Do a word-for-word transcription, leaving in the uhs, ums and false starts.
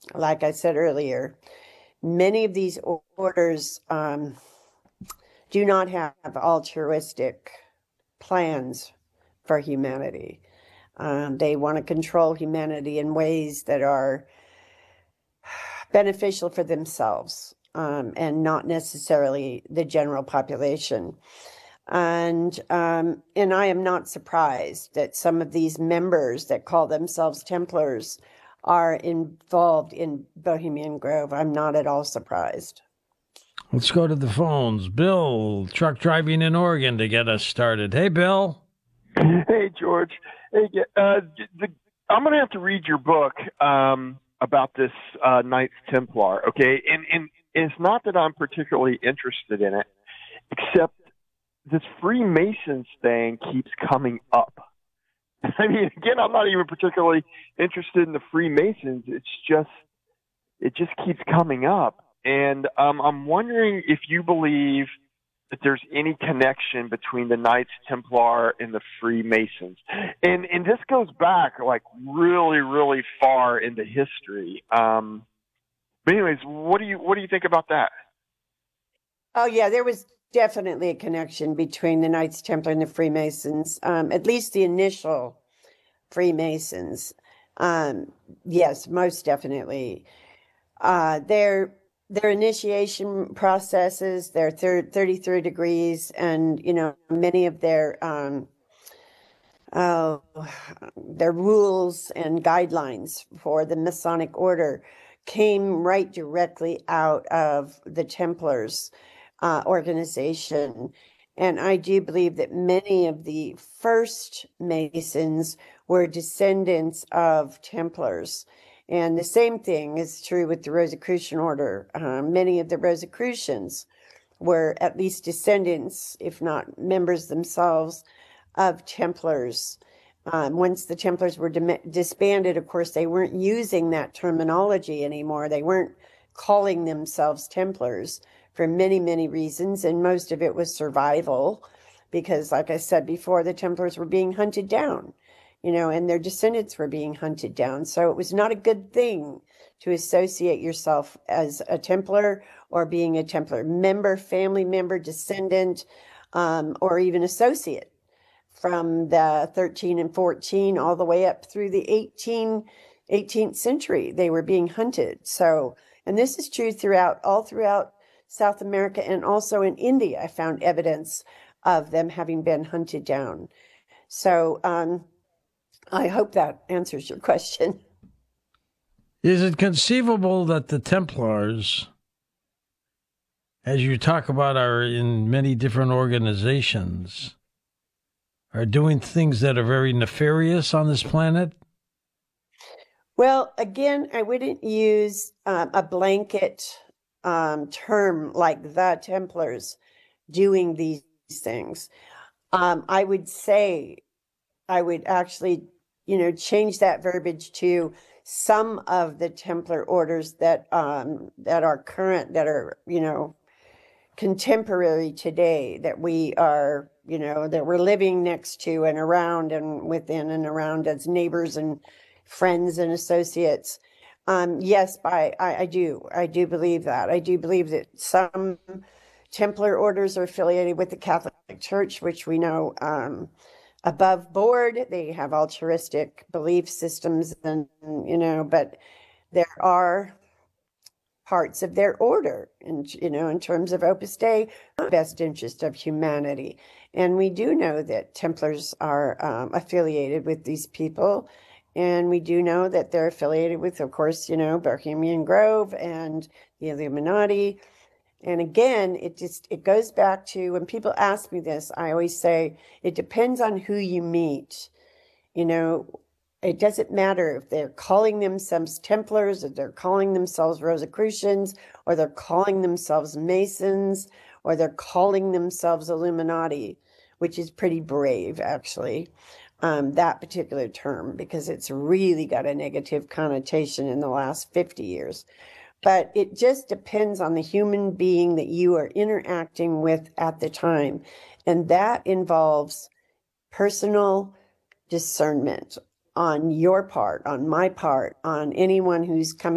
like I said earlier, many of these orders um, do not have altruistic plans for humanity. Um, they want to control humanity in ways that are beneficial for themselves um, and not necessarily the general population. And um, and I am not surprised that some of these members that call themselves Templars are involved in Bohemian Grove. I'm not at all surprised. Let's go to the phones. Bill, truck driving in Oregon to get us started. Hey, Bill. Hey, George. Hey, uh, the, I'm going to have to read your book um, about this uh, Knights Templar, okay? And, and it's not that I'm particularly interested in it, except this Freemasons thing keeps coming up. I mean, again, I'm not even particularly interested in the Freemasons. It's just, it just keeps coming up. And um, I'm wondering if you believe that there's any connection between the Knights Templar and the Freemasons. And and this goes back like really, really far into history. Um, but anyways, what do you what do you think about that? Oh, yeah, there was definitely a connection between the Knights Templar and the Freemasons, um, at least the initial Freemasons. Um, yes, most definitely. Uh, their their initiation processes, their thir- thirty-three degrees, and you know many of their um, uh, their rules and guidelines for the Masonic order came right directly out of the Templars uh, organization. And I do believe that many of the first Masons were descendants of Templars. And the same thing is true with the Rosicrucian order. Uh, many of the Rosicrucians were at least descendants, if not members themselves, of Templars. Um, once the Templars were disbanded, of course, they weren't using that terminology anymore. They weren't calling themselves Templars for many, many reasons, and most of it was survival because, like I said before, the Templars were being hunted down, you know, and their descendants were being hunted down. So it was not a good thing to associate yourself as a Templar or being a Templar member, family member, descendant, um, or even associate from the thirteen and fourteen all the way up through the eighteen, eighteenth century. They were being hunted. So, and this is true throughout, all throughout South America and also in India. I found evidence of them having been hunted down. So, um, I hope that answers your question. Is it conceivable that the Templars, as you talk about, are in many different organizations, are doing things that are very nefarious on this planet? Well, again, I wouldn't use um, a blanket um, term like the Templars doing these things. Um, I would say, I would actually, you know, change that verbiage to some of the Templar orders that um, that are current, that are, you know, contemporary today, that we are, you know, that we're living next to and around and within and around as neighbors and friends and associates. Um, yes, I, I, I do. I do believe that. I do believe that some Templar orders are affiliated with the Catholic Church, which we know um, above board. They have altruistic belief systems, and you know, but there are parts of their order, and you know, in terms of Opus Dei, best interest of humanity. And we do know that Templars are um, affiliated with these people, and we do know that they're affiliated with, of course, you know, Bohemian Grove and the Illuminati. And again, it just it goes back to when people ask me this, I always say it depends on who you meet. You know, it doesn't matter if they're calling themselves Templars, or they're calling themselves Rosicrucians, or they're calling themselves Masons, or they're calling themselves Illuminati, which is pretty brave, actually, um, that particular term, because it's really got a negative connotation in the last fifty years. But it just depends on the human being that you are interacting with at the time. And that involves personal discernment on your part, on my part, on anyone who's coming